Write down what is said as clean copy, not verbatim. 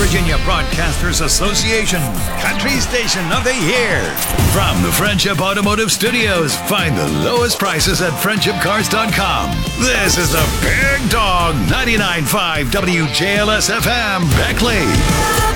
Virginia Broadcasters Association Country Station of the Year. From the Friendship Automotive Studios, find the lowest prices at friendshipcars.com. This is the Big Dog 99.5 WJLS FM Beckley.